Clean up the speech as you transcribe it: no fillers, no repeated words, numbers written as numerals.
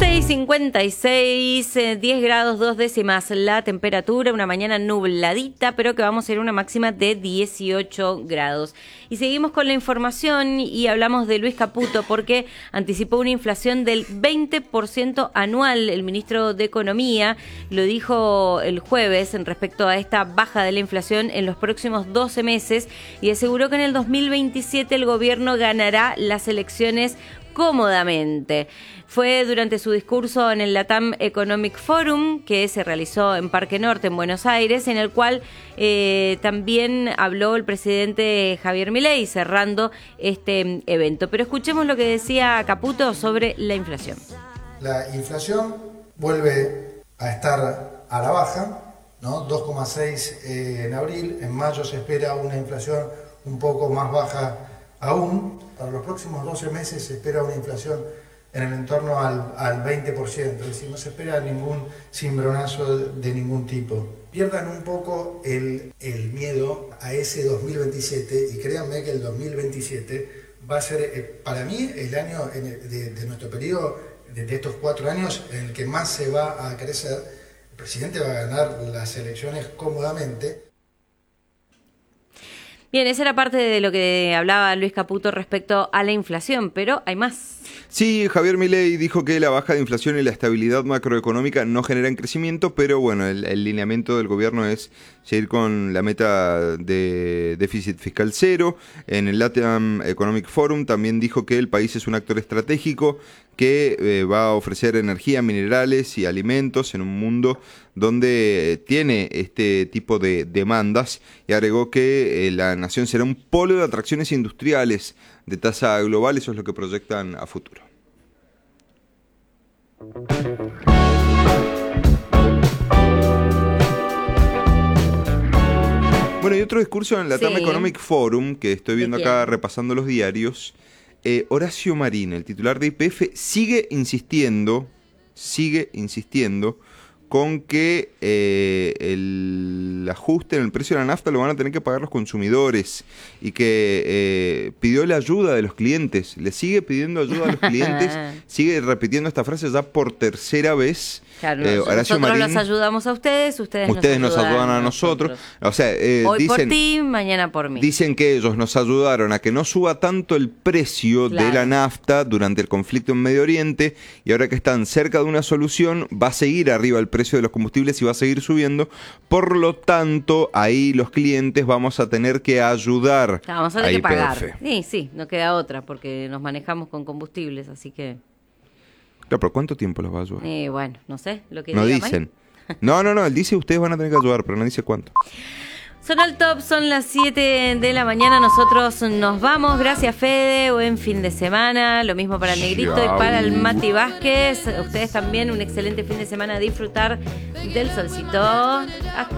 6:56, 10 grados 2 décimas la temperatura, una mañana nubladita, pero que vamos a ir a una máxima de 18 grados. Y seguimos con la información y hablamos de Luis Caputo porque anticipó una inflación del 20% anual. El ministro de Economía lo dijo el jueves en respecto a esta baja de la inflación en los próximos 12 meses y aseguró que en el 2027 el gobierno ganará las elecciones cómodamente. Fue durante su discurso en el LATAM Economic Forum, que se realizó en Parque Norte, en Buenos Aires, en el cual también habló el presidente Javier Milei, cerrando este evento. Pero escuchemos lo que decía Caputo sobre la inflación. La inflación vuelve a estar a la baja, ¿no? 2,6 en abril. En mayo se espera una inflación un poco más baja aún. Para los próximos 12 meses se espera una inflación en el entorno al 20%, es decir, no se espera ningún cimbronazo de ningún tipo. Pierdan un poco el miedo a ese 2027 y créanme que el 2027 va a ser, para mí, el año de nuestro periodo, de estos 4 años, en el que más se va a crecer. El presidente va a ganar las elecciones cómodamente. Bien, esa era parte de lo que hablaba Luis Caputo respecto a la inflación, pero hay más. Sí, Javier Milei dijo que la baja de inflación y la estabilidad macroeconómica no generan crecimiento, pero bueno, el lineamiento del gobierno es seguir con la meta de déficit fiscal cero. En el LATAM Economic Forum también dijo que el país es un actor estratégico que va a ofrecer energía, minerales y alimentos en un mundo donde tiene este tipo de demandas, y agregó que la nación será un polo de atracciones industriales de tasa global. Eso es lo que proyectan a futuro. Bueno, y otro discurso en el LATAM Economic Forum, que estoy viendo acá repasando los diarios. Horacio Marín, el titular de YPF, sigue insistiendo con que el ajuste en el precio de la nafta lo van a tener que pagar los consumidores, y que pidió la ayuda de los clientes. Le sigue pidiendo ayuda a los clientes, sigue repitiendo esta frase ya por tercera vez. Claro, nosotros Marín, los ayudamos a ustedes nos ayudan a nosotros. O sea, hoy dicen, por ti, mañana por mí. Dicen que ellos nos ayudaron a que no suba tanto el precio de la nafta durante el conflicto en Medio Oriente, y ahora que están cerca de una solución, va a seguir arriba el precio de los combustibles y va a seguir subiendo. Por lo tanto, ahí los clientes vamos a tener que ayudar. Vamos a tener que pagar. Sí, no queda otra, porque nos manejamos con combustibles, así que... Claro, pero ¿cuánto tiempo los va a ayudar? Bueno, no sé, lo que no diga dicen. No, él dice ustedes van a tener que ayudar, pero no dice cuánto. Son al top, son las 7 de la mañana, nosotros nos vamos. Gracias, Fede, buen fin de semana. Lo mismo para el Negrito y para el Mati Vázquez. Ustedes también un excelente fin de semana, a disfrutar del solcito. Hasta